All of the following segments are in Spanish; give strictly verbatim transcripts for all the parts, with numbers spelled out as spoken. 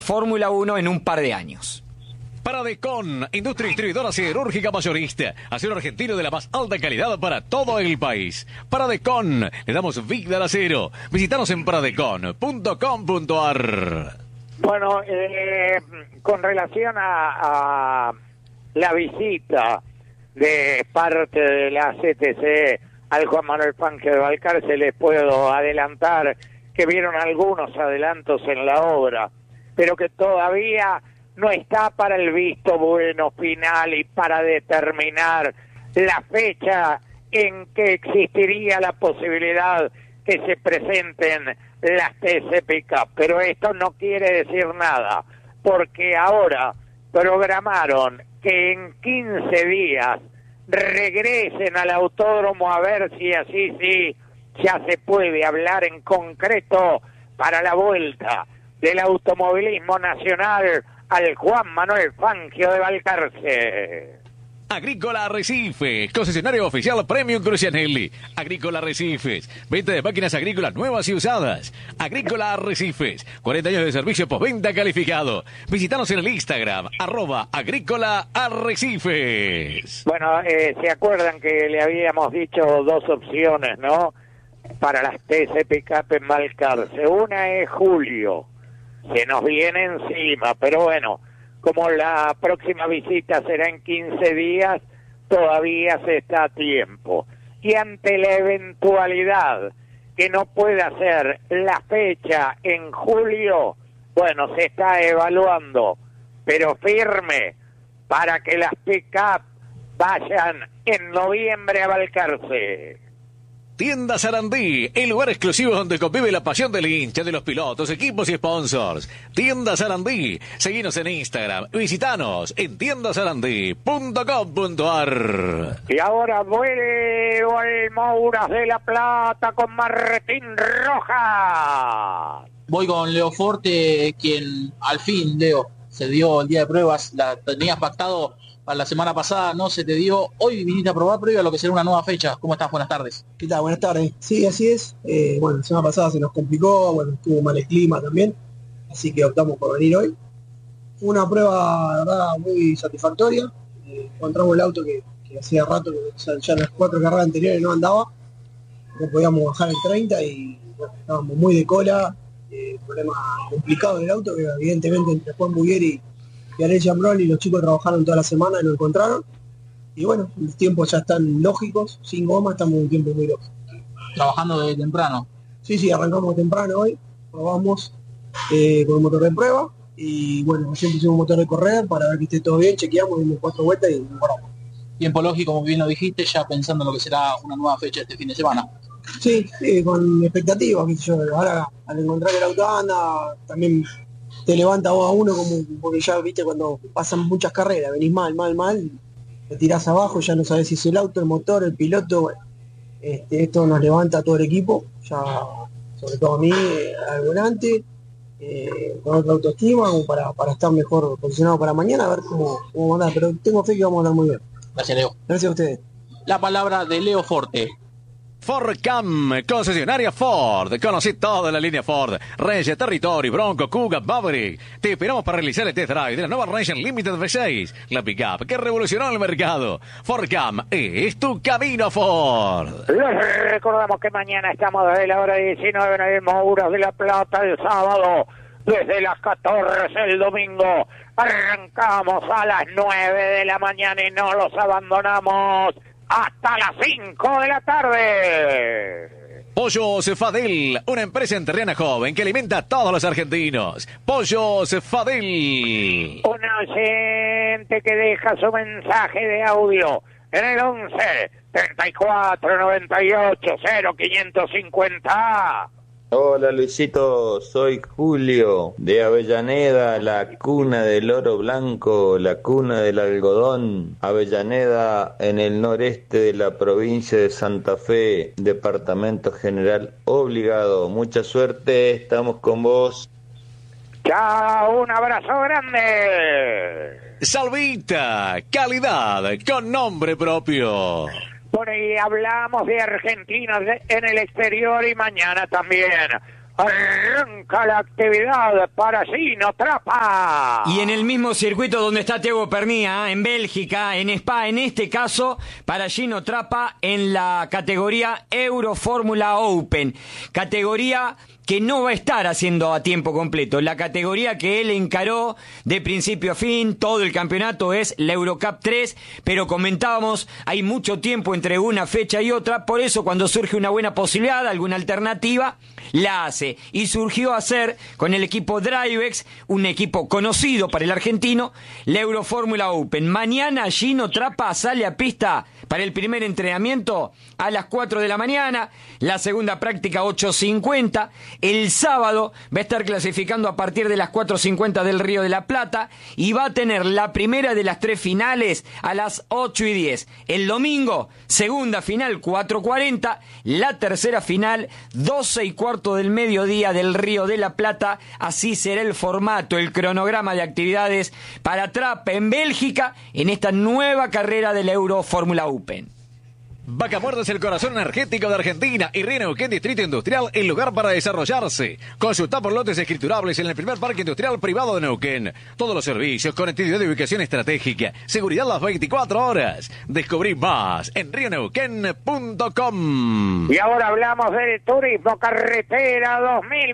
Fórmula uno en un par de años. Paradecon, industria distribuidora siderúrgica mayorista. Acero argentino de la más alta calidad para todo el país. Paradecon, le damos vida al acero. Visítanos en paradecon punto com punto a r. Bueno, eh, con relación a, a la visita de parte de la C T C al Juan Manuel Fangio de Balcarce, les puedo adelantar que vieron algunos adelantos en la obra, pero que todavía no está para el visto bueno final y para determinar la fecha en que existiría la posibilidad que se presenten las T C Pickup. Pero esto no quiere decir nada, porque ahora programaron que en quince días regresen al autódromo a ver si así sí ya se puede hablar en concreto para la vuelta del automovilismo nacional al Juan Manuel Fangio de Balcarce. Agrícola Arrecifes, concesionario oficial Premium Crucianelli. Agrícola Arrecifes, venta de máquinas agrícolas nuevas y usadas. Agrícola Arrecifes, cuarenta años de servicio postventa calificado. Visítanos en el Instagram, arroba Agrícola Arrecifes. Bueno, eh, ¿se acuerdan que le habíamos dicho dos opciones, no? Para las T C Pickup en Balcarce. Una es julio, se nos viene encima, pero bueno, como la próxima visita será en quince días, todavía se está a tiempo. Y ante la eventualidad que no pueda ser la fecha en julio, bueno, se está evaluando, pero firme, para que las pick-up vayan en noviembre a Balcarce. Tienda Sarandí, el lugar exclusivo donde convive la pasión del hincha, de los pilotos, equipos y sponsors. Tienda Sarandí, seguinos en Instagram, visitanos en tienda sarandí punto com punto a r. Y ahora vuelvo al Mouras de la Plata con Martín Rojas. Voy con Leo Forte, quien al fin, Leo, se dio el día de pruebas, la tenías pactado para la semana pasada, no se te dio, hoy viniste a probar previo a lo que será una nueva fecha. ¿Cómo estás? Buenas tardes. ¿Qué tal? Buenas tardes. Sí, así es. Eh, bueno, la semana pasada se nos complicó, bueno, estuvo mal el clima también, así que optamos por venir hoy. Fue una prueba, la verdad, muy satisfactoria. Eh, encontramos el auto que, que hacía rato, que o sea, ya en las cuatro carreras anteriores no andaba, no podíamos bajar el treinta y bueno, estábamos muy de cola. Eh, problema complicado del auto, que evidentemente entre Juan Bugueri y Ariel Jambrón y los chicos trabajaron toda la semana y lo encontraron. Y bueno, los tiempos ya están lógicos, sin goma, estamos en un tiempo muy lógico. Trabajando desde temprano. Sí, sí, arrancamos temprano hoy, probamos eh, con el motor de prueba y bueno, siempre hicimos un motor de correr para ver que esté todo bien, chequeamos, dimos cuatro vueltas y mejoramos. Tiempo lógico, como bien lo dijiste, ya pensando en lo que será una nueva fecha este fin de semana. Sí, sí, con expectativas, qué sé yo, ahora al encontrar el auto anda, también te levanta vos a uno, como porque ya viste cuando pasan muchas carreras, venís mal, mal, mal, te tirás abajo, ya no sabés si es el auto, el motor, el piloto, bueno, este, esto nos levanta a todo el equipo, ya sobre todo a mí, eh, al volante, eh, con otra autoestima, como para, para estar mejor posicionado para mañana, a ver cómo, cómo anda, pero tengo fe que vamos a andar muy bien. Gracias, Leo. Gracias a ustedes. La palabra de Leo Forte. Fordcam, concesionaria Ford. Conocí toda la línea Ford. Ranger, Territory, Bronco, Kuga, Maverick. Te esperamos para realizar el test drive de la nueva Ranger Limited V seis. La pickup que revolucionó el mercado. Fordcam es tu camino a Ford. Les recordamos que mañana estamos desde la hora diecinueve en el Mouras de la Plata, el sábado desde las catorce, el domingo arrancamos a las nueve de la mañana y no los abandonamos hasta las cinco de la tarde. Pollos Fadel, una empresa enterrana joven que alimenta a todos los argentinos. Pollos Fadel. Un oyente que deja su mensaje de audio en el once, treinta y cuatro, noventa y ocho, cero, quinientos cincuenta. Hola Luisito, soy Julio de Avellaneda, la cuna del oro blanco, la cuna del algodón. Avellaneda en el noreste de la provincia de Santa Fe, departamento general obligado. Mucha suerte, estamos con vos. Chao, un abrazo grande. Salvita, calidad con nombre propio. Por ahí hablamos de argentinos en el exterior y mañana también arranca la actividad para Gino Trappa. Y en el mismo circuito donde está Thiago Pernía, en Bélgica, en Spa, en este caso, para Gino Trappa en la categoría Euro Fórmula Open. Categoría que no va a estar haciendo a tiempo completo. La categoría que él encaró de principio a fin, todo el campeonato es la Eurocup tres, pero comentábamos, hay mucho tiempo entre una fecha y otra, por eso cuando surge una buena posibilidad, alguna alternativa, la hace. Y surgió a hacer con el equipo Drivex, un equipo conocido para el argentino, la Eurofórmula Open. Mañana Gino Trappa sale a pista para el primer entrenamiento a las cuatro de la mañana, la segunda práctica ocho cincuenta. El sábado va a estar clasificando a partir de las cuatro cincuenta del Río de la Plata y va a tener la primera de las tres finales a las ocho y diez. El domingo, segunda final cuatro cuarenta, la tercera final doce y cuarto del mediodía del Río de la Plata. Así será el formato, el cronograma de actividades para Trappa en Bélgica en esta nueva carrera de la Euro Fórmula Open. Vaca Muerta es el corazón energético de Argentina y Río Neuquén Distrito Industrial, el lugar para desarrollarse. Consulta por lotes escriturables en el primer parque industrial privado de Neuquén. Todos los servicios, conectividad de ubicación estratégica, seguridad las veinticuatro horas. Descubrí más en río neuquén punto com. Y ahora hablamos del turismo carretera dos mil,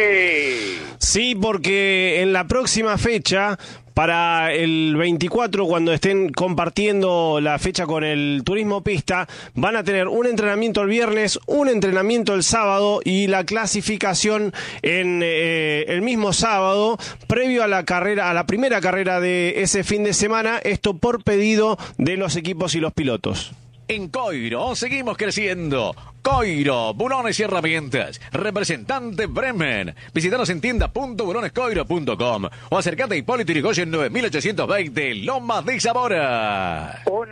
Miki. Sí, porque en la próxima fecha, para el veinticuatro, cuando estén compartiendo la fecha con el turismo pista, van a tener un entrenamiento el viernes, un entrenamiento el sábado y la clasificación en eh, el mismo sábado, previo a la carrera, a la primera carrera de ese fin de semana, esto por pedido de los equipos y los pilotos. En Coiro seguimos creciendo. Coiro, bulones y herramientas. Representante Bremen. Visítanos en tienda punto bulones coiro punto com o acércate a Hipólito Yrigoyen nueve mil ochocientos veinte, Lomas de Zamora. Un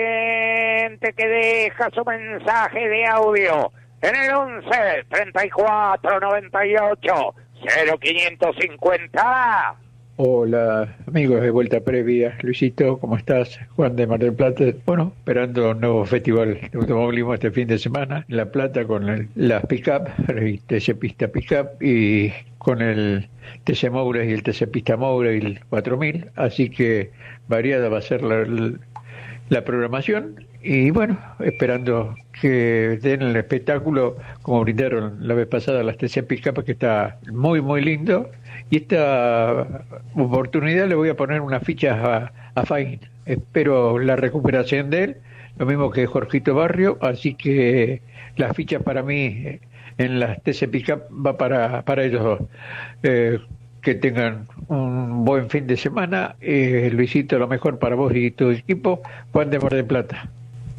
oyente que deja su mensaje de audio en el once treinta y cuatro noventa y ocho cero quinientos cincuenta. Hola amigos de Vuelta Previa, Luisito, ¿cómo estás? Juan de Mar del Plata. Bueno, esperando un nuevo festival de automovilismo este fin de semana en La Plata con el, las pick-up, el T C Pista Pick-up y con el T C Moura y el T C Pista Moura y el cuatro mil, así que variada va a ser la, la, la programación y bueno, esperando que den el espectáculo como brindaron la vez pasada las T C Pick-up, que está muy muy lindo. Y esta oportunidad le voy a poner unas fichas a, a Fain. Espero la recuperación de él, lo mismo que Jorgito Barrio, así que las fichas para mí en las T C Pickup va para, para ellos dos. Eh, que tengan un buen fin de semana. Eh, Luisito, lo mejor para vos y tu equipo. Juan de Mar del Plata.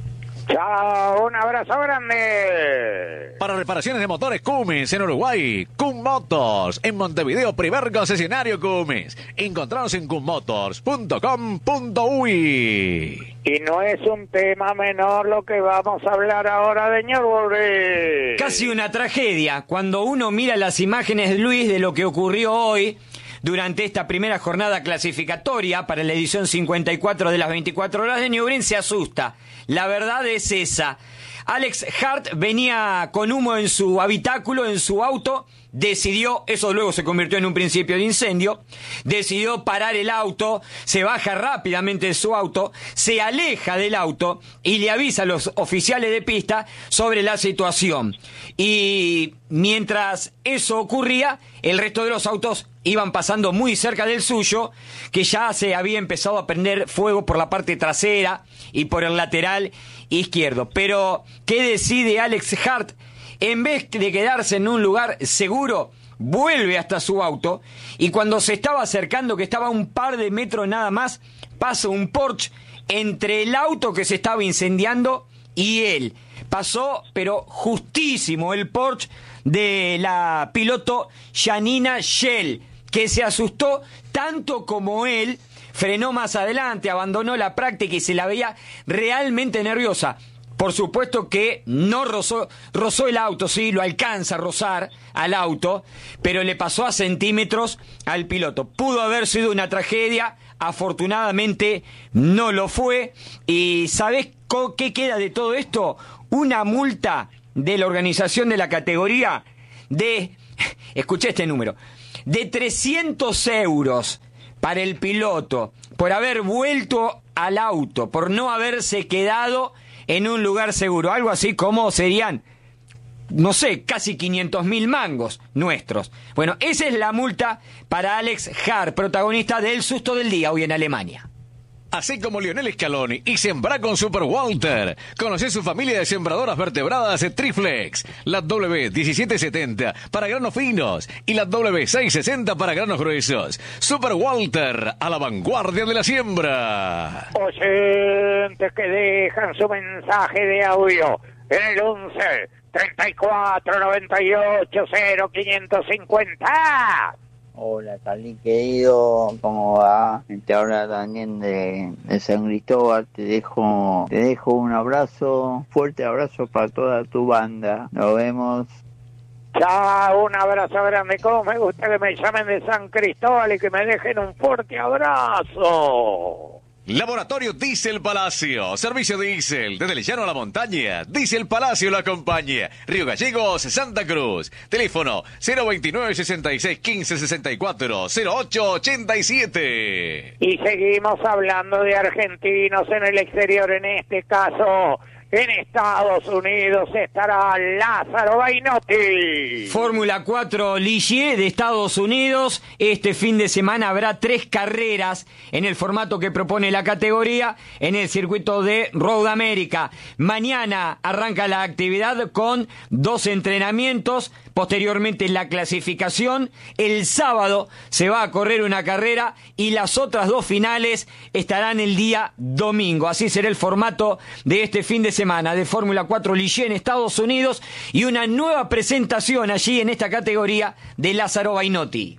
Chao, un abrazo grande. Para reparaciones de motores Cummins en Uruguay, Cum Motors. En Montevideo, primer concesionario Cummins. Encontranos en cum motors punto com punto uy. Y no es un tema menor lo que vamos a hablar ahora de Nürburgring. Casi una tragedia cuando uno mira las imágenes, Luis, de lo que ocurrió hoy durante esta primera jornada clasificatoria para la edición cincuenta y cuatro de las veinticuatro horas de Nürburgring, se asusta. La verdad es esa. Alex Hart venía con humo en su habitáculo, en su auto, decidió, eso luego se convirtió en un principio de incendio, decidió parar el auto, se baja rápidamente de su auto, se aleja del auto y le avisa a los oficiales de pista sobre la situación. Y mientras eso ocurría, el resto de los autos iban pasando muy cerca del suyo, que ya se había empezado a prender fuego por la parte trasera y por el lateral izquierdo. Pero, ¿qué decide Alex Hart? En vez de quedarse en un lugar seguro, vuelve hasta su auto y cuando se estaba acercando, que estaba a un par de metros nada más, pasa un Porsche entre el auto que se estaba incendiando y él. Pasó, pero justísimo, el Porsche de la piloto Janina Schell, que se asustó tanto como él, frenó más adelante, abandonó la práctica y se la veía realmente nerviosa. Por supuesto que no rozó, rozó el auto, sí, lo alcanza a rozar al auto, pero le pasó a centímetros al piloto. Pudo haber sido una tragedia, afortunadamente no lo fue. ¿Y sabés qué queda de todo esto? Una multa de la organización de la categoría de escuché este número, de trescientos euros para el piloto por haber vuelto al auto, por no haberse quedado en un lugar seguro. Algo así como serían, no sé, casi quinientos mil mangos nuestros. Bueno, esa es la multa para Alex Hart, protagonista del susto del día hoy en Alemania. Así como Lionel Scaloni y sembrá con Super Walter. Conocé su familia de sembradoras vertebradas Triflex. La W diecisiete setenta para granos finos y la W seiscientos sesenta para granos gruesos. Super Walter, a la vanguardia de la siembra. Oyentes que dejan su mensaje de audio en el once treinta y cuatro noventa y ocho cero quinientos cincuenta. Hola, Carlín querido, ¿cómo va? Te habla también de, de San Cristóbal, te dejo, te dejo un abrazo, fuerte abrazo para toda tu banda. Nos vemos. Chao, un abrazo grande. Cómo me gusta que me llamen de San Cristóbal y que me dejen un fuerte abrazo. Laboratorio Diesel Palacio, servicio diésel, desde el llano a la montaña, Diesel Palacio la acompaña, Río Gallegos, Santa Cruz, teléfono cero veintinueve sesenta y seis quince sesenta y cuatro cero ocho ochenta y siete. Y seguimos hablando de argentinos en el exterior, en este caso en Estados Unidos estará Lázaro Bainotti. Fórmula cuatro Ligier de Estados Unidos. Este fin de semana habrá tres carreras en el formato que propone la categoría en el circuito de Road America. Mañana arranca la actividad con dos entrenamientos, posteriormente la clasificación. El sábado se va a correr una carrera y las otras dos finales estarán el día domingo. Así será el formato de este fin de semana de Fórmula cuatro Ligier en Estados Unidos y una nueva presentación allí en esta categoría de Lázaro Bainotti.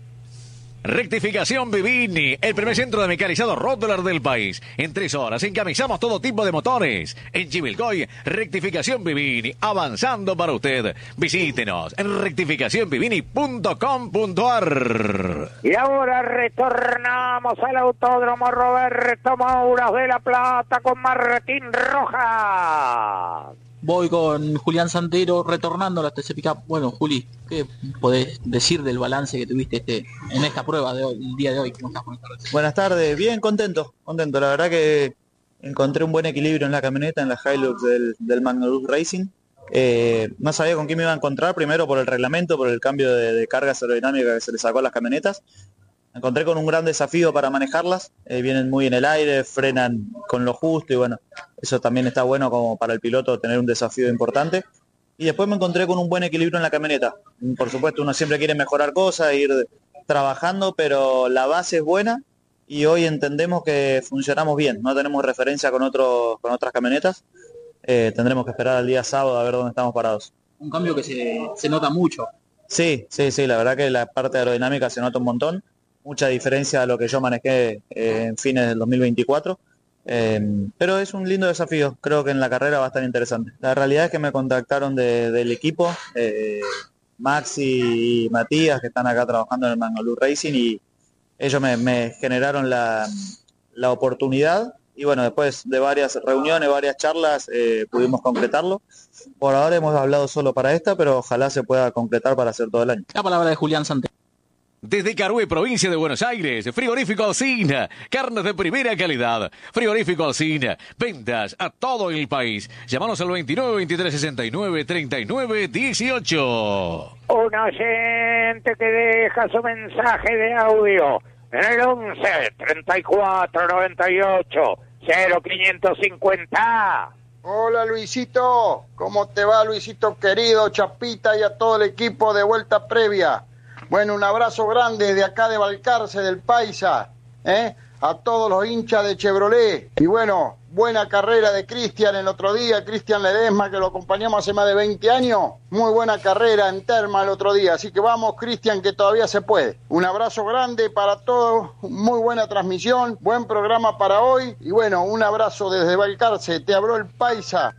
Rectificación Vivini, el primer centro de mecanizado Rottler del país. En tres horas encamisamos todo tipo de motores. En Chivilcoy, Rectificación Vivini, avanzando para usted. Visítenos en rectificación vivini punto com punto a r. Y ahora retornamos al Autódromo Roberto Mouras de La Plata con Martín Rojas. Voy con Julián Santero retornando a la T C Pickup. Bueno, Juli, ¿qué podés decir del balance que tuviste este en esta prueba de hoy, el día de hoy? ¿Cómo estás? Buenas tardes, bien contento, contento. La verdad que encontré un buen equilibrio en la camioneta, en la Hilux del, del Magnus Racing. Eh, no sabía con qué me iba a encontrar, primero por el reglamento, por el cambio de, de cargas aerodinámicas que se le sacó a las camionetas. Me encontré con un gran desafío para manejarlas, eh, vienen muy en el aire, frenan con lo justo y bueno, eso también está bueno como para el piloto tener un desafío importante. Y después me encontré con un buen equilibrio en la camioneta. Por supuesto uno siempre quiere mejorar cosas, ir trabajando, pero la base es buena y hoy entendemos que funcionamos bien, no tenemos referencia con, otro, con otras camionetas, eh, tendremos que esperar al día sábado a ver dónde estamos parados. Un cambio que se, se nota mucho. Sí, sí, sí, la verdad que la parte aerodinámica se nota un montón. Mucha diferencia a lo que yo manejé eh, en fines del dos mil veinticuatro, eh, pero es un lindo desafío, creo que en la carrera va a estar interesante. La realidad es que me contactaron de, del equipo, eh, Maxi y Matías, que están acá trabajando en el Mangalú Racing, y ellos me, me generaron la, la oportunidad, y bueno, después de varias reuniones, varias charlas, eh, pudimos concretarlo. Por ahora hemos hablado solo para esta, pero ojalá se pueda concretar para hacer todo el año. La palabra de Julián Santero. Desde Carué, provincia de Buenos Aires, Frigorífico Alsina, carnes de primera calidad. Frigorífico Alsina, ventas a todo el país. Llámanos al veintinueve veintitrés sesenta y nueve treinta y nueve dieciocho. Un oyente que deja su mensaje de audio en el once treinta y cuatro noventa y ocho cero quinientos cincuenta. Hola Luisito, ¿cómo te va Luisito querido, Chapita y a todo el equipo de Vuelta Previa? Bueno, un abrazo grande de acá de Balcarce, del Paisa, ¿eh? A todos los hinchas de Chevrolet. Y bueno, buena carrera de Cristian el otro día, Cristian Ledesma, que lo acompañamos hace más de veinte años. Muy buena carrera en Terma el otro día. Así que vamos, Cristian, que todavía se puede. Un abrazo grande para todos, muy buena transmisión, buen programa para hoy. Y bueno, un abrazo desde Balcarce, te habló el Paisa.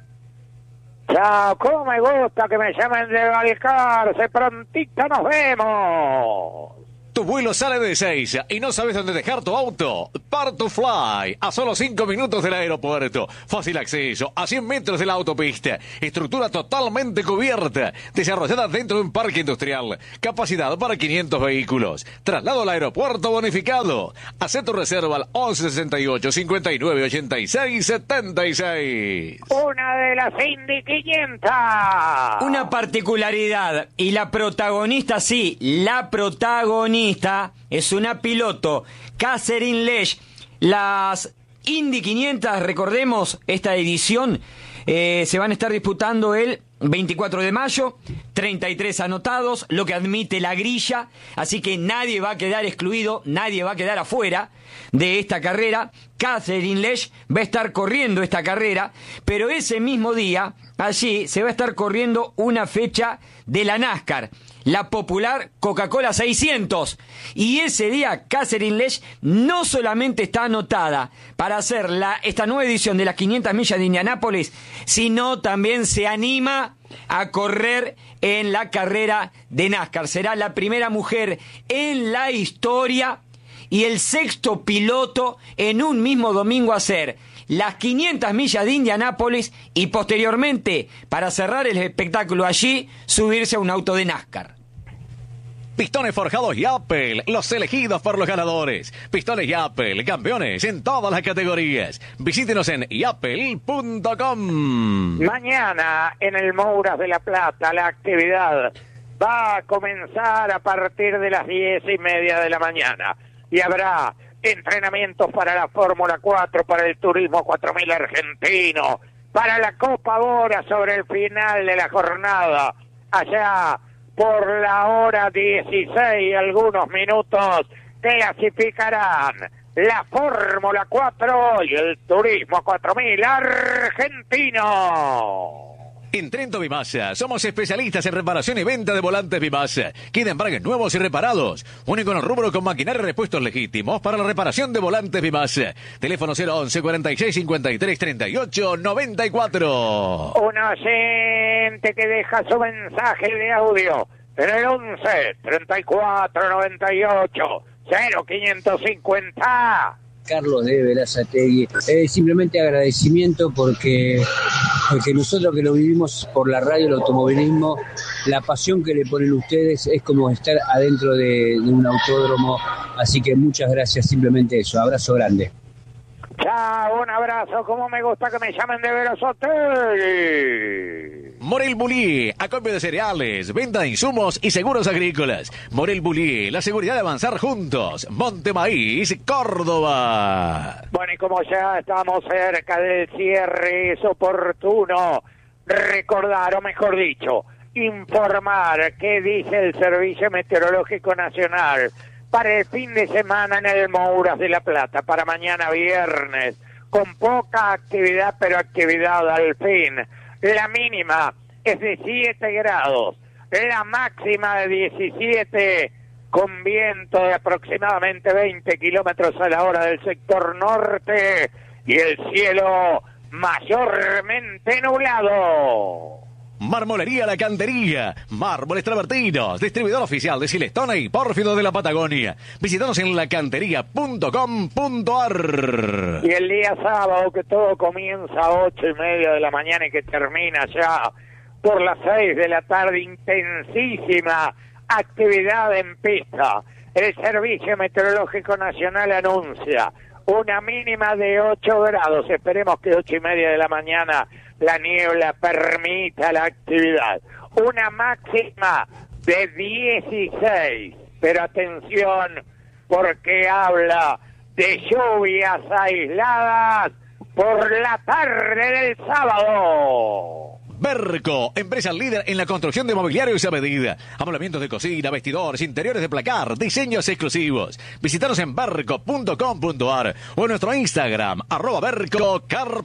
Chao, cómo me gusta que me llamen de Balcarce, prontito nos vemos. Tu vuelo sale de Ezeiza y no sabes dónde dejar tu auto. Part2Fly, a solo cinco minutos del aeropuerto. Fácil acceso, a cien metros de la autopista. Estructura totalmente cubierta. Desarrollada dentro de un parque industrial. Capacidad para quinientos vehículos. Traslado al aeropuerto bonificado. Haz tu reserva al once sesenta y ocho, cincuenta y nueve, ochenta y seis, setenta y seis. Una de las Indy quinientos. Una particularidad, y la protagonista, sí, la protagonista es una piloto, Catherine Lesh. Las Indy quinientos, recordemos, esta edición eh, se van a estar disputando el veinticuatro de mayo, treinta y tres anotados, lo que admite la grilla, así que nadie va a quedar excluido, nadie va a quedar afuera de esta carrera. Catherine Lesh va a estar corriendo esta carrera, pero ese mismo día, allí se va a estar corriendo una fecha de la NASCAR, la popular Coca-Cola seiscientos, y ese día Catherine Lesh no solamente está anotada para hacer la, esta nueva edición de las quinientas millas de Indianápolis, sino también se anima a correr en la carrera de NASCAR. Será la primera mujer en la historia y el sexto piloto en un mismo domingo a hacer las quinientas millas de Indianápolis y posteriormente, para cerrar el espectáculo allí, subirse a un auto de NASCAR. Pistones forjados Yapel, los elegidos por los ganadores. Pistones Yapel, campeones en todas las categorías. Visítenos en yapel punto com. Mañana en el Mouras de la Plata la actividad va a comenzar a partir de las diez y media de la mañana y habrá entrenamientos para la Fórmula cuatro, para el Turismo cuatro mil argentino, para la Copa Bora sobre el final de la jornada. Allá por la hora dieciséis, algunos minutos, clasificarán la Fórmula cuatro y el Turismo cuatro mil argentino. En Trento Bimasa, somos especialistas en reparación y venta de volantes Bimasa. Queda embragues nuevos y reparados. Único en el rubro con maquinaria y repuestos legítimos para la reparación de volantes Bimasa. Teléfono cero once, cuarenta y seis, cincuenta y tres, treinta y ocho, noventa y cuatro. Un oyente que deja su mensaje de audio en el once, treinta y cuatro, noventa y ocho, cero quinientos cincuenta. Carlos de Verazategui. Eh, simplemente agradecimiento porque, porque nosotros que lo vivimos por la radio, el automovilismo, la pasión que le ponen ustedes es como estar adentro de, de un autódromo. Así que muchas gracias, simplemente eso. Abrazo grande. Chao, un abrazo. Como me gusta que me llamen de Verazategui. Morel Bullier, acopio de cereales, venta de insumos y seguros agrícolas. Morel Bullier, la seguridad de avanzar juntos. Montemaíz, Córdoba. Bueno, y como ya estamos cerca del cierre, es oportuno recordar, o mejor dicho, informar qué dice el Servicio Meteorológico Nacional para el fin de semana en el Mouras de la Plata, para mañana viernes, con poca actividad, pero actividad al fin. La mínima es de siete grados, la máxima de diecisiete, con viento de aproximadamente veinte kilómetros a la hora del sector norte, y el cielo mayormente nublado. Marmolería La Cantería, mármoles travertinos, distribuidor oficial de Silestone y Pórfido de la Patagonia. Visítanos en la cantería punto com punto a r. Y el día sábado, que todo comienza a ocho y media de la mañana y que termina ya por las seis de la tarde, intensísima actividad en pista. El Servicio Meteorológico Nacional anuncia una mínima de ocho grados. Esperemos que ocho y media de la mañana la niebla permita la actividad. Una máxima de dieciséis. Pero atención, porque habla de lluvias aisladas por la tarde del sábado. Berco, empresa líder en la construcción de mobiliarios a medida. Amoblamientos de cocina, vestidores, interiores de placar, diseños exclusivos. Visítanos en berco punto com punto a r o en nuestro Instagram, arroba Berco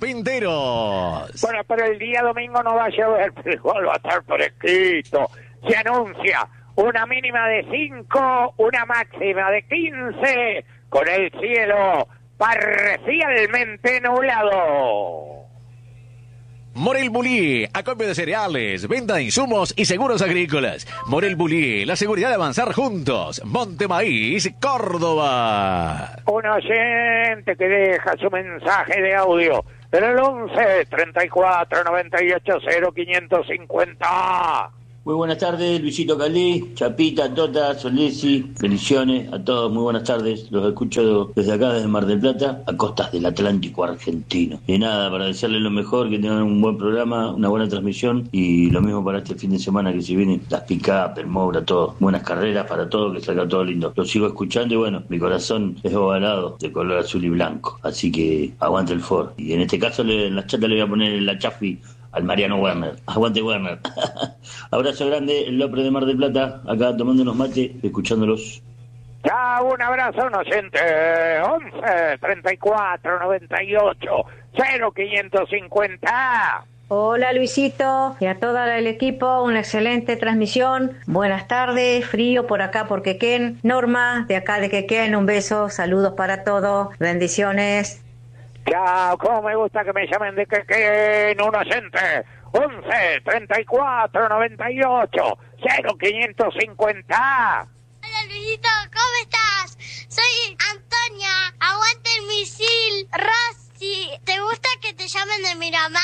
Carpinteros. Bueno, pero el día domingo no va a llover, pero igual va a estar fresquito. Se anuncia una mínima de cinco, una máxima de quince, con el cielo parcialmente nublado. Morel Bullier, acopio de cereales, venta de insumos y seguros agrícolas. Morel Bullier, la seguridad de avanzar juntos. Monte Maíz, Córdoba. Un oyente que deja su mensaje de audio en el once treinta y cuatro noventa y ocho cero quinientos cincuenta. Muy buenas tardes, Luisito Calí, Chapita, Tota, Solesi, bendiciones a todos, muy buenas tardes. Los escucho desde acá, desde Mar del Plata, a costas del Atlántico argentino. Y nada, para desearles lo mejor, que tengan un buen programa, una buena transmisión y lo mismo para este fin de semana que se viene, las pick-up, el Moura, todo. Buenas carreras para todo, que salga todo lindo. Lo sigo escuchando y bueno, mi corazón es ovalado de color azul y blanco, así que aguante el Ford. Y en este caso le, en la chata le voy a poner la Chafi al Mariano Werner. Aguante Werner. Abrazo grande, el Lopre de Mar del Plata, acá tomando unos mates, escuchándolos. Chao, un abrazo, un oyente. once treinta y cuatro noventa y ocho cero quinientos cincuenta. Hola Luisito y a todo el equipo, una excelente transmisión. Buenas tardes, frío por acá por Quequén. Norma, de acá de Quequén, un beso, saludos para todos, bendiciones. Chao, cómo me gusta que me llamen de Quequén, un oyente. once treinta y cuatro noventa y ocho cero quinientos cincuenta. Hola Luisito, ¿cómo estás? Soy Antonia, aguante el misil. Rosy, ¿te gusta que te llamen de Miramar?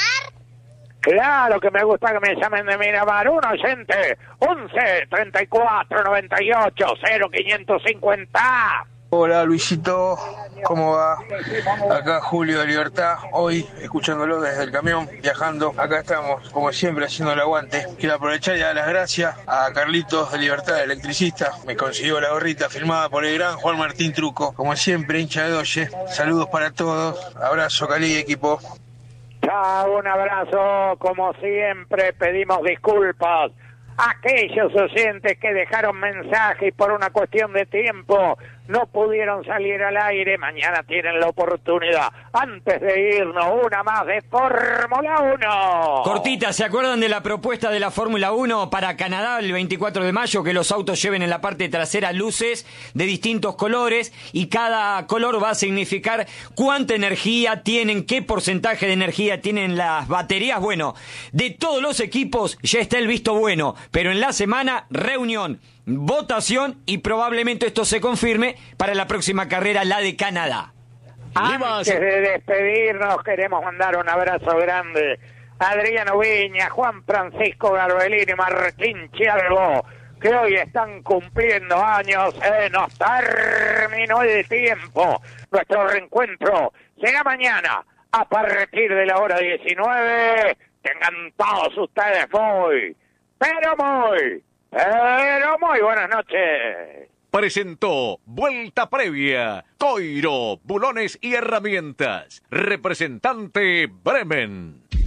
Claro que me gusta que me llamen de Miramar, un oyente. once treinta y cuatro noventa y ocho cero quinientos cincuenta. Hola Luisito, ¿cómo va? Acá Julio de Libertad, hoy escuchándolo desde el camión, viajando. Acá estamos, como siempre, haciendo el aguante. Quiero aprovechar y dar las gracias a Carlitos de Libertad, electricista. Me consiguió la gorrita firmada por el gran Juan Martín Truco. Como siempre, hincha de Doye. Saludos para todos. Abrazo, Cali, equipo. Chao, un abrazo. Como siempre, pedimos disculpas a aquellos oyentes que dejaron mensajes y por una cuestión de tiempo no pudieron salir al aire. Mañana tienen la oportunidad. Antes de irnos, una más de Fórmula uno. Cortita, ¿se acuerdan de la propuesta de la Fórmula uno para Canadá el veinticuatro de mayo? Que los autos lleven en la parte trasera luces de distintos colores y cada color va a significar cuánta energía tienen, qué porcentaje de energía tienen las baterías. Bueno, de todos los equipos ya está el visto bueno, pero en la semana, reunión, votación y probablemente esto se confirme para la próxima carrera, la de Canadá. Antes de despedirnos, queremos mandar un abrazo grande a Adriano Viña, Juan Francisco Garbelín y Martín Chialvo, que hoy están cumpliendo años. Se nos terminó el tiempo. Nuestro reencuentro será mañana a partir de la hora diecinueve. Tengan todos ustedes muy, pero muy, pero muy buenas noches. Presentó Vuelta Previa, Coiro, Bulones y Herramientas. Representante Bremen.